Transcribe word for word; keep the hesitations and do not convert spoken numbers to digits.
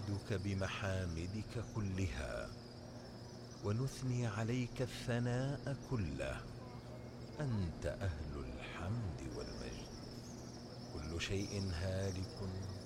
نحمدك بمحامدك كلها ونثني عليك الثناء كله، أنت أهل الحمد والمجد. كل شيء هالك